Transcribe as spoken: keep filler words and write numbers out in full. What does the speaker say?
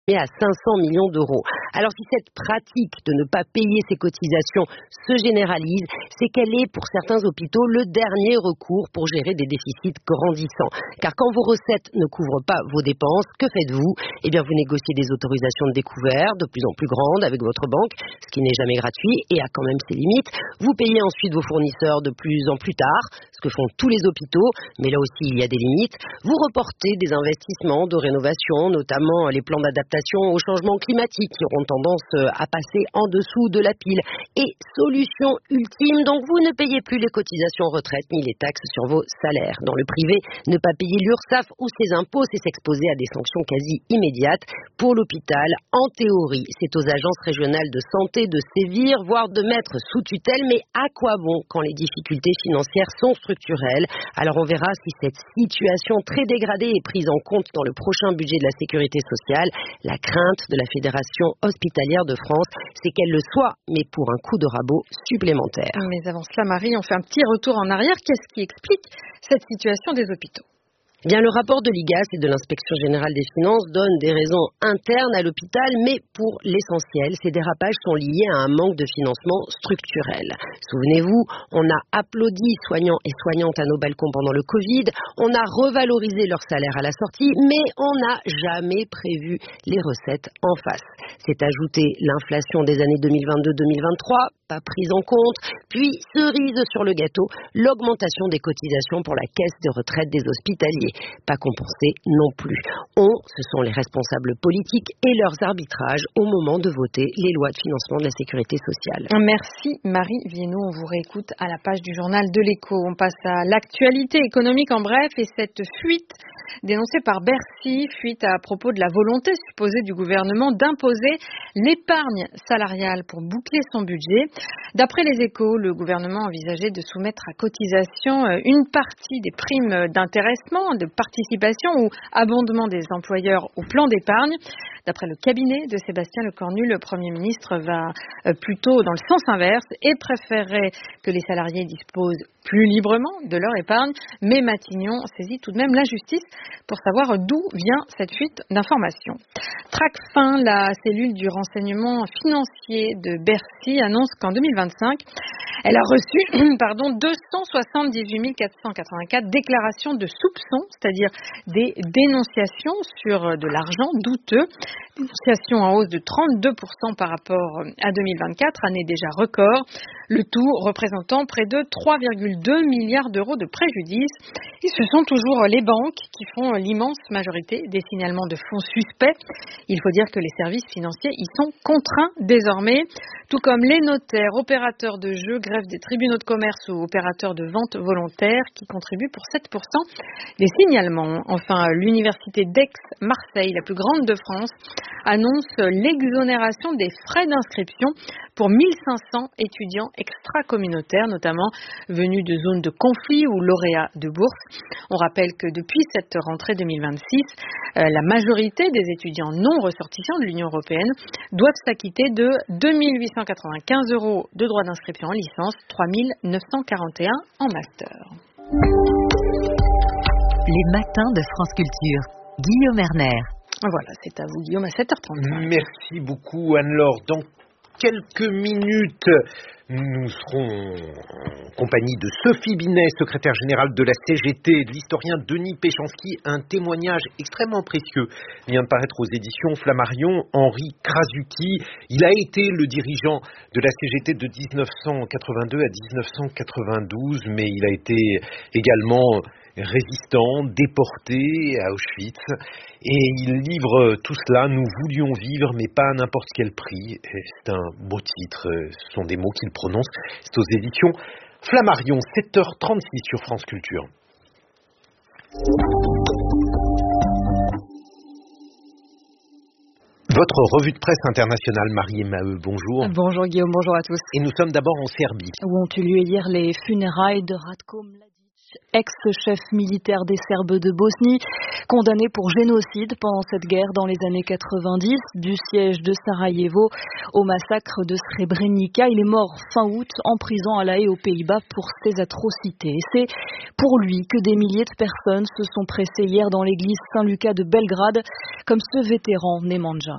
à cinq cents millions d'euros. Alors si cette pratique de ne pas payer ses cotisations se généralise, c'est qu'elle est pour certains hôpitaux le dernier recours pour gérer des déficits grandissants. Car quand vos recettes ne couvrent pas vos dépenses, que faites-vous? Eh bien vous négociez des autorisations de découvert de plus en plus grandes avec votre banque, ce qui n'est jamais gratuit et a quand même ses limites. Vous payez ensuite vos fournisseurs de plus en plus tard, ce que font tous les hôpitaux, mais là aussi il y a des limites. Vous reportez des investissements de rénovation, notamment les plans d'adaptation au changement climatique qui auront tendance à passer en dessous de la pile. Et solution ultime, donc vous ne payez plus les cotisations retraite ni les taxes sur vos salaires. Dans le privé, ne pas payer l'URSSAF ou ses impôts, c'est s'exposer à des sanctions quasi immédiates. Pour l'hôpital, en théorie, c'est aux agences régionales de santé de sévir, voire de mettre sous tutelle, mais à quoi bon quand les difficultés financières sont structurelles? Alors on verra si cette situation très dégradée est prise en compte dans le prochain budget de la sécurité sociale. La crainte de la Fédération hospitalière de France, c'est qu'elle le soit, mais pour un coup de rabot supplémentaire. Mais avant cela, Marie, on fait un petit retour en arrière. Qu'est-ce qui explique cette situation des hôpitaux ? Bien, le rapport de l'I G A S et de l'Inspection générale des finances donne des raisons internes à l'hôpital, mais pour l'essentiel, ces dérapages sont liés à un manque de financement structurel. Souvenez-vous, on a applaudi soignants et soignantes à nos balcons pendant le Covid, on a revalorisé leur salaire à la sortie, mais on n'a jamais prévu les recettes en face. C'est ajouter l'inflation des années deux mille vingt-deux deux mille vingt-trois, pas prise en compte, puis cerise sur le gâteau, l'augmentation des cotisations pour la caisse de retraite des hospitaliers. Pas compensé non plus. On, ce sont les responsables politiques et leurs arbitrages au moment de voter les lois de financement de la sécurité sociale. Merci Marie Viennot, on vous réécoute à la page du journal de l'Écho. On passe à l'actualité économique en bref et cette fuite dénoncée par Bercy, fuite à propos de la volonté supposée du gouvernement d'imposer l'épargne salariale pour boucler son budget. D'après les Échos, le gouvernement envisageait de soumettre à cotisation une partie des primes d'intéressement, de participation ou abondement des employeurs au plan d'épargne. D'après le cabinet de Sébastien Lecornu, le Premier ministre va plutôt dans le sens inverse et préférerait que les salariés disposent plus librement de leur épargne. Mais Matignon saisit tout de même la justice pour savoir d'où vient cette fuite d'informations. Tracfin, la cellule du renseignement financier de Bercy, annonce qu'en deux mille vingt-cinq, elle a reçu pardon, deux cent soixante-dix-huit mille quatre cent quatre-vingt-quatre déclarations de soupçons, c'est-à-dire des dénonciations sur de l'argent douteux. Dénonciations en hausse de trente-deux pour cent par rapport à deux mille vingt-quatre, année déjà record. Le tout représentant près de trois virgule deux milliards d'euros de préjudice. Et ce sont toujours les banques qui font l'immense majorité des signalements de fonds suspects. Il faut dire que les services financiers y sont contraints désormais, tout comme les notaires, opérateurs de jeux, greffe des tribunaux de commerce ou opérateurs de vente volontaire qui contribuent pour sept pour cent des signalements. Enfin, l'université d'Aix-Marseille, la plus grande de France, annonce l'exonération des frais d'inscription pour mille cinq cents étudiants extra-communautaires, notamment venus de zones de conflit ou lauréats de bourse. On rappelle que depuis cette rentrée deux mille vingt-six, euh, la majorité des étudiants non ressortissants de l'Union européenne doivent s'acquitter de deux mille huit cent quatre-vingt-quinze euros de droits d'inscription en licence, trois mille neuf cent quarante et un en master. Les matins de France Culture. Guillaume Erner. Voilà, c'est à vous Guillaume à sept heures trente-cinq. Merci beaucoup Anne-Laure. Dans quelques minutes, nous serons en compagnie de Sophie Binet, secrétaire générale de la C G T, de l'historien Denis Péchanski. Un témoignage extrêmement précieux vient de paraître aux éditions Flammarion. Henri Krasuki, il a été le dirigeant de la C G T de dix-neuf cent quatre-vingt-deux à dix-neuf cent quatre-vingt-douze, mais il a été également résistant, déporté à Auschwitz, et il livre tout cela. Nous voulions vivre, mais pas à n'importe quel prix. C'est un beau titre, ce sont des mots qu'il prononce. C'est aux éditions Flammarion, sept heures trente-six sur France Culture. Votre revue de presse internationale, Marie Maheu, bonjour. Bonjour Guillaume, bonjour à tous. Et nous sommes d'abord en Serbie. Où ont eu lieu hier les funérailles de Ratko Mladic, ex-chef militaire des Serbes de Bosnie, condamné pour génocide pendant cette guerre dans les années quatre-vingt-dix, du siège de Sarajevo au massacre de Srebrenica. Il est mort fin août en prison à La Haye aux Pays-Bas pour ces atrocités. Et c'est pour lui que des milliers de personnes se sont pressées hier dans l'église Saint-Lucas de Belgrade, comme ce vétéran Nemanja.